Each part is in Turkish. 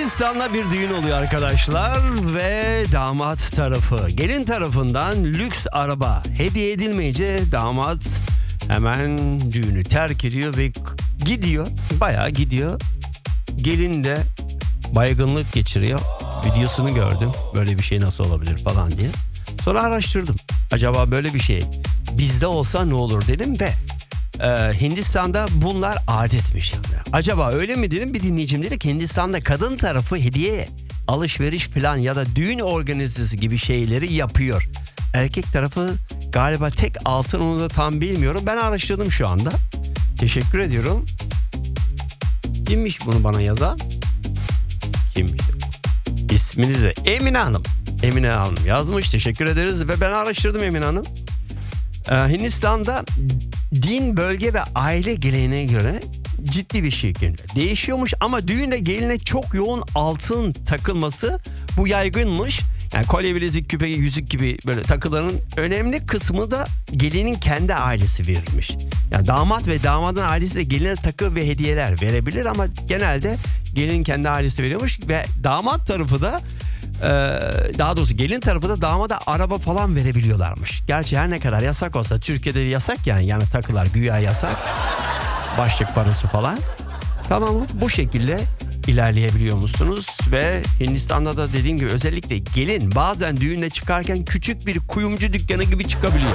Hindistan'da bir düğün oluyor arkadaşlar ve damat tarafı gelin tarafından lüks araba hediye edilmeyince damat hemen düğünü terk ediyor ve gidiyor, bayağı gidiyor. Gelin de baygınlık geçiriyor. Videosunu gördüm, böyle bir şey nasıl olabilir falan diye. Sonra araştırdım, acaba böyle bir şey bizde olsa ne olur dedim ve Hindistan'da bunlar adetmiş. Acaba öyle mi dedim, bir dinleyicim dedi ki Hindistan'da kadın tarafı hediye, alışveriş falan ya da düğün organizesi gibi şeyleri yapıyor. Erkek tarafı galiba tek altın, onu da tam bilmiyorum. Ben araştırdım şu anda. Teşekkür ediyorum. Kimmiş bunu bana yazan? Kimmiş? İsminiz de Emine Hanım. Emine Hanım yazmış, teşekkür ederiz ve ben araştırdım Emine Hanım. Hindistan'da din, bölge ve aile geleneğine göre ciddi bir şekilde değişiyormuş ama düğünde geline çok yoğun altın takılması bu yaygınmış. Yani kolye, bilezik, küpe, yüzük gibi böyle takıların önemli kısmı da gelinin kendi ailesi verirmiş. Yani damat ve damadın ailesi de geline takı ve hediyeler verebilir ama genelde gelinin kendi ailesi veriyormuş ve damat tarafı da daha doğrusu gelin tarafı da damada araba falan verebiliyorlarmış. Gerçi her ne kadar yasak olsa, Türkiye'de yasak yani takılar güya yasak. Başlık parası falan. Tamam mı? Bu şekilde ilerleyebiliyor musunuz? Ve Hindistan'da da dediğim gibi özellikle gelin bazen düğüne çıkarken küçük bir kuyumcu dükkanı gibi çıkabiliyor.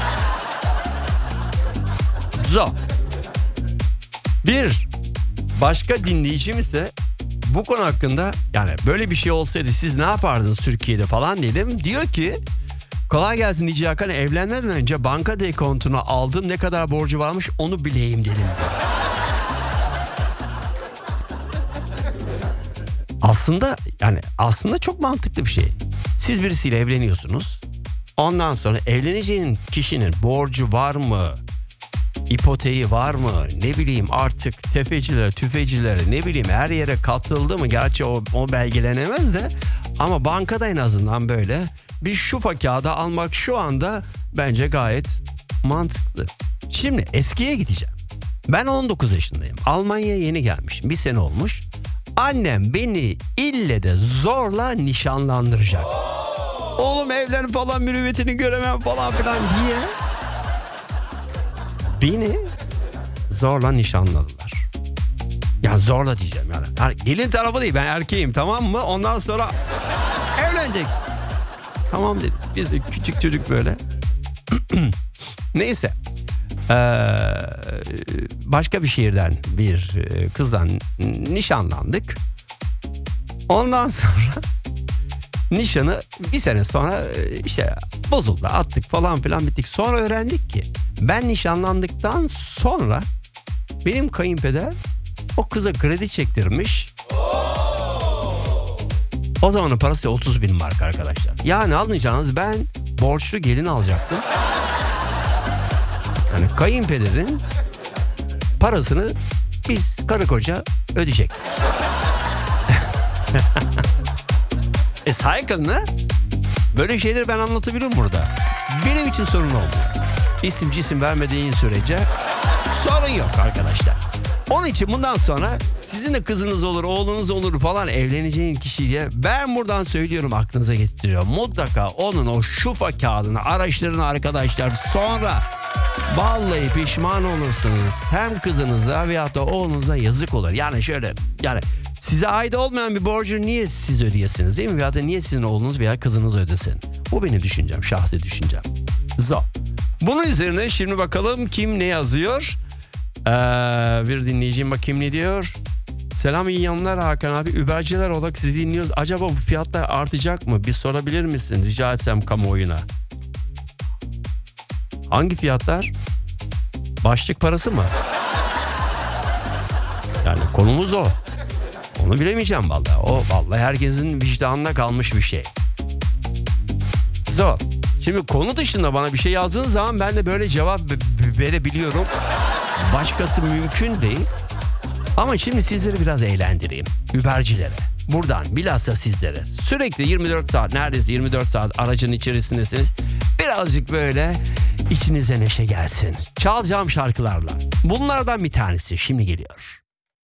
Zor. Bir başka dinleyicimiz de bu konu hakkında, yani böyle bir şey olsaydı siz ne yapardınız Türkiye'de falan dedim. Diyor ki kolay gelsin DJ Hakan, evlenmeden önce banka dekontuna aldım, ne kadar borcu varmış onu bileyim dedim. Aslında çok mantıklı bir şey. Siz birisiyle evleniyorsunuz. Ondan sonra evleneceğin kişinin borcu var mı? İpoteği var mı? Ne bileyim artık tefecilere, tüfecilere, ne bileyim her yere katıldı mı? Gerçi o belgelenemez de ama bankada en azından böyle bir şufa kağıdı almak şu anda bence gayet mantıklı. Şimdi eskiye gideceğim. Ben 19 yaşındayım. Almanya'ya yeni gelmişim. Bir sene olmuş. Annem beni ille de zorla nişanlandıracak. Oğlum evlen falan, mürüvvetini göremem falan filan diye beni zorla nişanladılar. Yani zorla diyeceğim yani. Gelin tarafı değil, ben erkeğim, tamam mı? Ondan sonra evlenecek. Tamam dedik. Biz de küçük çocuk böyle. Neyse. Başka bir şehirden bir kızdan nişanlandık. Ondan sonra nişanı bir sene sonra işte bozuldu, attık falan filan, bittik. Sonra öğrendik ki ben nişanlandıktan sonra benim kayınpeder o kıza kredi çektirmiş. O zamanın parası 30.000 mark arkadaşlar. Yani anlayacağınız, ben borçlu gelin alacaktım. Yani kayınpederin parasını biz karı koca ödeyecek. Saygınla böyle şeyleri ben anlatabilirim burada. Benim için sorun olmuyor. İsim cisim vermediğin sürece sorun yok arkadaşlar. Onun için bundan sonra sizin de kızınız olur, oğlunuz olur falan, evleneceğin kişiye ben buradan söylüyorum, aklınıza getiriyor. Mutlaka onun o şufa kağıdını araştırın arkadaşlar. Sonra vallahi pişman olursunuz. Hem kızınıza veyahut da oğlunuza yazık olur. Yani şöyle, yani size ait olmayan bir borcu niye siz ödeyesiniz, değil mi? Veyahut da niye sizin oğlunuz veya kızınız ödesin? Bu benim düşüncem, şahsi düşüncem. Bunun üzerine şimdi bakalım kim ne yazıyor. Bir dinleyicim bakayım ne diyor. Selam, iyi yanlar Hakan abi. Uberciler olarak sizi dinliyoruz. Acaba bu fiyatlar artacak mı? Bir sorabilir misin? Rica etsem kamuoyuna. Hangi fiyatlar? Başlık parası mı? Yani konumuz o. Onu bilemeyeceğim vallahi. O vallahi herkesin vicdanına kalmış bir şey. Zor. Şimdi konu dışında bana bir şey yazdığınız zaman ben de böyle cevap verebiliyorum. Başkası mümkün değil. Ama şimdi sizleri biraz eğlendireyim. Ubercilere. Buradan bilhassa sizlere. Sürekli 24 saat, neredeyse 24 saat aracın içerisindesiniz. Birazcık böyle içinize neşe gelsin. Çalacağım şarkılarla. Bunlardan bir tanesi şimdi geliyor.